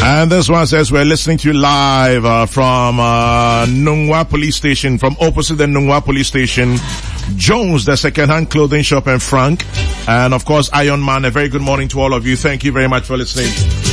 And this one says we're listening to you live from Nungwa Police Station, from opposite the Nungwa Police Station. Jones, the second-hand clothing shop, and Frank. And of course, Iron Man, a very good morning to all of you. Thank you very much for listening.